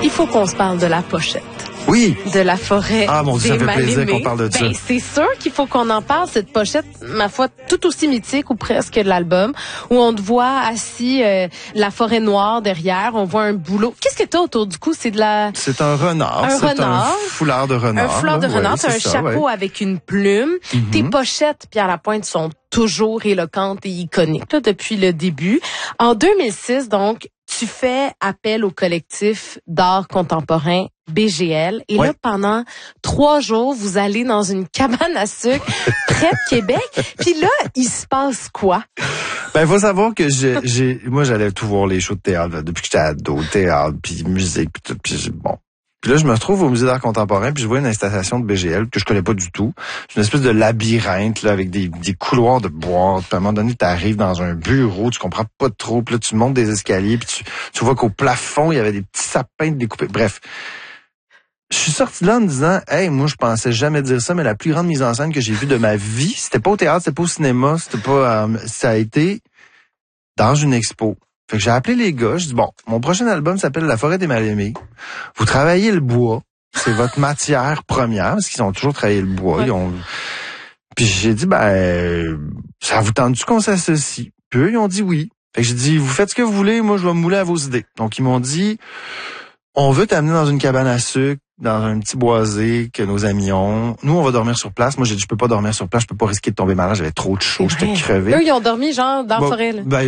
il faut qu'on se parle de la pochette. Oui. De la forêt. Ah mon Dieu, ça des fait plaisir Mal-Aimés. qu'on parle de ça. C'est sûr qu'il faut qu'on en parle, cette pochette, ma foi, tout aussi mythique ou presque de l'album, où on te voit assis, la forêt noire derrière, on voit un bouleau. Qu'est-ce que t'as autour du cou? C'est de la... C'est un renard. Un c'est renard. un foulard de renard. Un foulard de renard, t'as un chapeau avec une plume. Tes pochettes, Pierre Lapointe, sont toujours éloquentes et iconiques là, depuis le début. En 2006, donc, tu fais appel au collectif d'art contemporain BGL. Et là, pendant 3 jours, vous allez dans une cabane à sucre près de Québec. Puis là, il se passe quoi? Ben, faut savoir que moi, j'allais tout voir les shows de théâtre, là, depuis que j'étais ado, théâtre, puis musique, puis tout, puis bon. Puis là, je me retrouve au musée d'art contemporain, puis je vois une installation de BGL que je connais pas du tout. C'est une espèce de labyrinthe, là, avec des couloirs de boîtes. Puis à un moment donné, tu arrives dans un bureau, tu comprends pas trop. Puis là, tu montes des escaliers, puis tu vois qu'au plafond, il y avait des petits sapins découpés. Bref. Je suis sorti de là en me disant, hey, moi, je pensais jamais dire ça, mais la plus grande mise en scène que j'ai vue de ma vie, c'était pas au théâtre, c'était pas au cinéma, c'était pas, ça a été dans une expo. Fait que j'ai appelé les gars, je dis, bon, mon prochain album s'appelle La forêt des Mal-Aimés. Vous travaillez le bois, c'est votre matière première, parce qu'ils ont toujours travaillé le bois. Ouais. Puis j'ai dit, ben, ça vous tente-tu qu'on s'associe? Puis eux, ils ont dit oui. Fait que j'ai dit, vous faites ce que vous voulez, moi, je vais me mouler à vos idées. Donc, ils m'ont dit, on veut t'amener dans une cabane à sucre, dans un petit boisé que nos amis ont. Nous, on va dormir sur place. Moi, j'ai dit, je peux pas dormir sur place, je peux pas risquer de tomber malade, j'avais trop de chaud, j'étais crevé. Eux, ils ont dormi, genre, dans la forêt, là. Ben,